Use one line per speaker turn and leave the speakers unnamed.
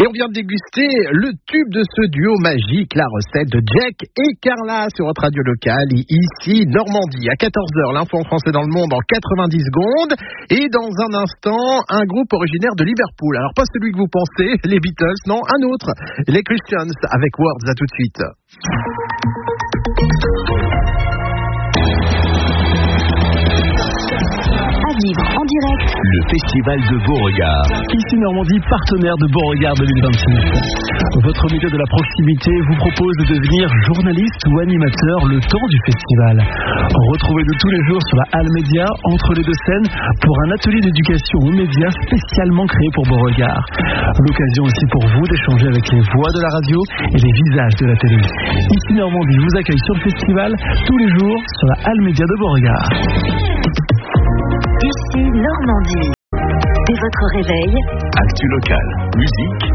Et on vient de déguster le tube de ce duo magique, la recette de Jack et Carla sur votre radio locale, ici Normandie. À 14h, l'info en français dans le monde en 90 secondes. Et dans un instant, un groupe originaire de Liverpool. Alors pas celui que vous pensez, les Beatles, non, un autre, les Christians avec Words. À tout de suite.
Vivre en direct.
Le Festival de Beauregard.
Ici Normandie, partenaire de Beauregard 2026. Votre média de la proximité vous propose de devenir journaliste ou animateur le temps du festival. Retrouvez-nous tous les jours sur la Halle Média, entre les deux scènes, pour un atelier d'éducation aux médias spécialement créé pour Beauregard. L'occasion aussi pour vous d'échanger avec les voix de la radio et les visages de la télé. Ici Normandie vous accueille sur le festival tous les jours sur la Halle Média de Beauregard.
Ici Normandie. Dès votre réveil,
Actu local, musique.